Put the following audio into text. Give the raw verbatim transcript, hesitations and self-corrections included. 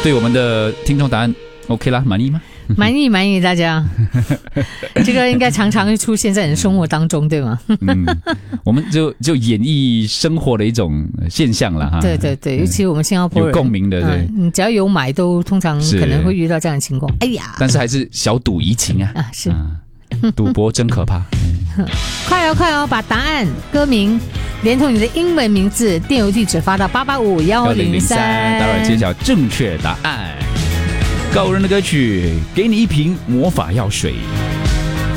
对我们的听众答案 OK 啦，满意吗？ 满意满意，大家这个应该常常会出现在你的生活当中，对吗？ 嗯，我们就就演绎生活的一种现象了哈。 对对对，尤其我们新加坡人有共鸣的，对， 你、嗯、只要有买，都通常可能会遇到这样的情况。哎呀， 但是还是小赌怡情啊。 啊，是， 啊、赌博真可怕。 快哦快哦，把答案、歌名连同你的英文名字、电邮地址发到八八五一零三， 待会儿揭晓正确答案。告人的歌曲，给你一瓶魔法药水。